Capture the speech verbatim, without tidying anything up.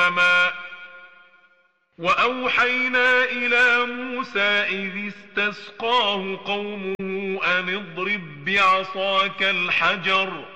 أمما. وأوحينا إلى موسى إذ استسقاه قومه أن اضرب بعصاك الحجر